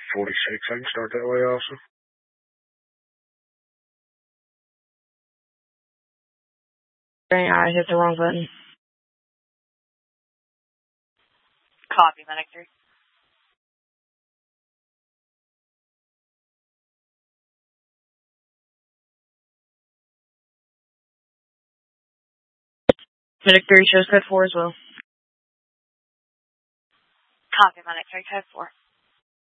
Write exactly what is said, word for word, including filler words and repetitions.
forty-six. I can start that way also. Dang, I hit the wrong button. Copy, Medic three. Medic three shows code four as well. Copy, Medic three, code four.